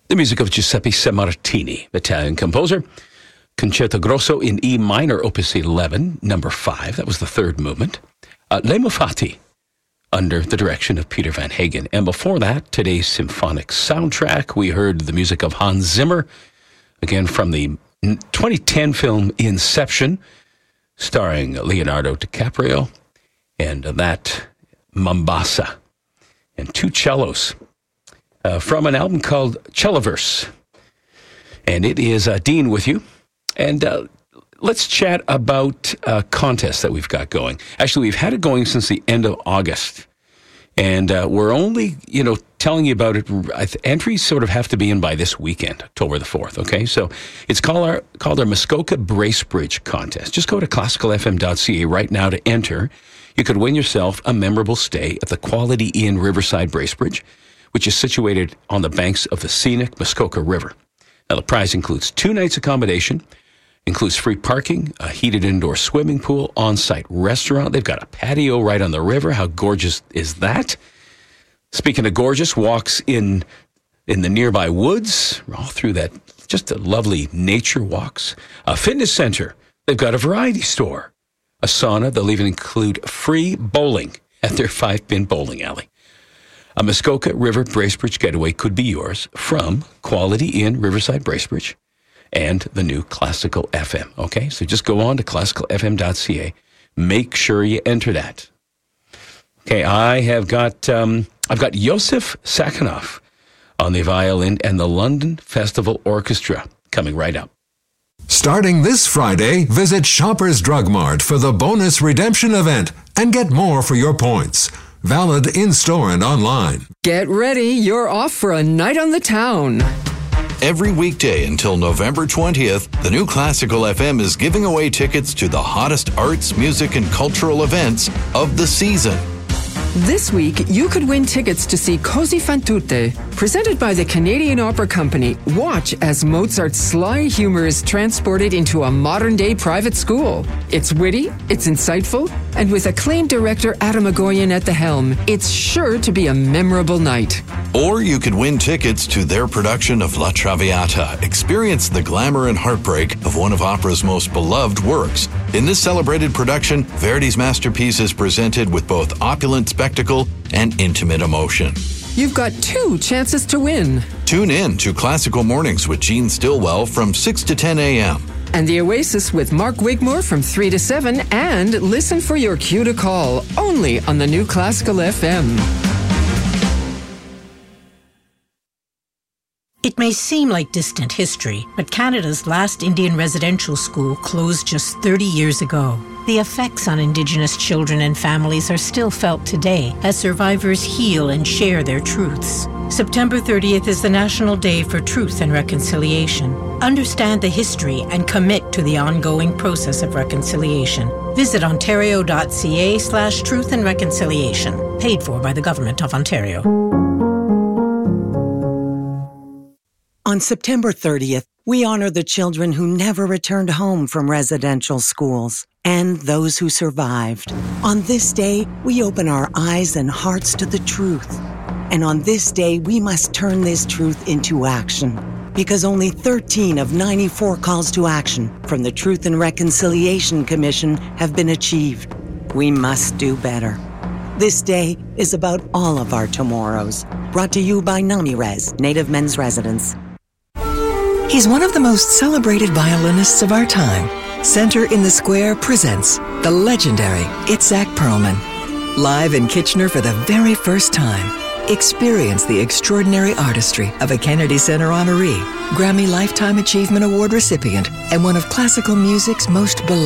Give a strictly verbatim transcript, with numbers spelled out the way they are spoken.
The music of Giuseppe Sammartini, Italian composer. Concerto Grosso in E minor, opus eleven, number five. That was the third movement. Uh, Le Mufati, under the direction of Peter Van Hagen. And before that, today's symphonic soundtrack, we heard the music of Hans Zimmer, again from the twenty ten film Inception, starring Leonardo DiCaprio, and that Mombasa, and two cellos uh, from an album called Celloverse. And it is uh, Dean with you. And uh, let's chat about a contest that we've got going. Actually, we've had it going since the end of August. And uh, we're only, you know, telling you about it. Entries sort of have to be in by this weekend, October the fourth, okay? So it's called our, called our Muskoka Bracebridge Contest. Just go to classical f m dot c a right now to enter. You could win yourself a memorable stay at the Quality Inn Riverside Bracebridge, which is situated on the banks of the scenic Muskoka River. Now, the prize includes two nights accommodation, includes free parking, a heated indoor swimming pool, on-site restaurant. They've got a patio right on the river. How gorgeous is that? Speaking of gorgeous, walks in in the nearby woods, all through that, just a lovely nature walks. A fitness center. They've got a variety store. A sauna. They'll even include free bowling at their five-pin bowling alley. A Muskoka River Bracebridge getaway could be yours from Quality Inn Riverside Bracebridge and the new Classical F M. Okay, so just go on to classical f m dot c a. Make sure you enter that. Okay, I have got um, I've got Yosef Sakhanov on the violin and the London Festival Orchestra coming right up. Starting this Friday, visit Shoppers Drug Mart for the bonus redemption event and get more for your points. Valid in-store and online. Get ready, you're off for a night on the town. Every weekday until November twentieth, the new Classical F M is giving away tickets to the hottest arts, music, and cultural events of the season. This week, you could win tickets to see Così fan tutte, presented by the Canadian Opera Company. Watch as Mozart's sly humor is transported into a modern-day private school. It's witty, it's insightful, and with acclaimed director Adam Agoyan at the helm, it's sure to be a memorable night. Or you could win tickets to their production of La Traviata. Experience the glamour and heartbreak of one of opera's most beloved works. In this celebrated production, Verdi's masterpiece is presented with both opulent spectacle and intimate emotion. You've got two chances to win. Tune in to Classical Mornings with Gene Stillwell from six to ten a.m. And The Oasis with Mark Wigmore from three to seven. And listen for your cue to call, only on the new Classical F M. It may seem like distant history, but Canada's last Indian residential school closed just thirty years ago. The effects on Indigenous children and families are still felt today as survivors heal and share their truths. September thirtieth is the National Day for Truth and Reconciliation. Understand the history and commit to the ongoing process of reconciliation. Visit ontario.ca slash truth and reconciliation. Paid for by the Government of Ontario. On September thirtieth, we honor the children who never returned home from residential schools and those who survived. On this day, we open our eyes and hearts to the truth. And on this day, we must turn this truth into action. Because only thirteen of ninety-four calls to action from the Truth and Reconciliation Commission have been achieved. We must do better. This day is about all of our tomorrows. Brought to you by NamiRes, Native Men's Residence. He's one of the most celebrated violinists of our time. Center in the Square presents the legendary Itzhak Perlman. Live in Kitchener for the very first time. Experience the extraordinary artistry of a Kennedy Center honoree, Grammy Lifetime Achievement Award recipient, and one of classical music's most beloved